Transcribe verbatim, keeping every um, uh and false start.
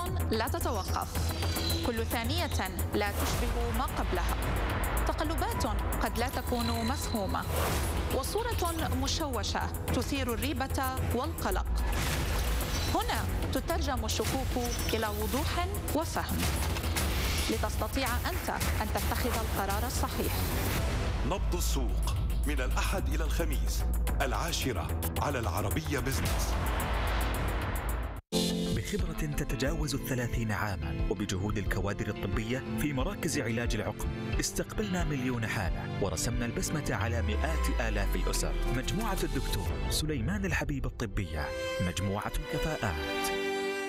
لا تتوقف، كل ثانية لا تشبه ما قبلها، تقلبات قد لا تكون مفهومة، وصورة مشوشة تثير الريبة والقلق. هنا تترجم الشكوك إلى وضوح وفهم لتستطيع أنت أن تتخذ القرار الصحيح. نبض السوق من الأحد إلى الخميس العاشرة على العربية بزنس. بخبرة تتجاوز الثلاثين عاما وبجهود الكوادر الطبية في مراكز علاج العقم، استقبلنا مليون حالة ورسمنا البسمة على مئات آلاف الأسر. مجموعة الدكتور سليمان الحبيب الطبية، مجموعة الكفاءات.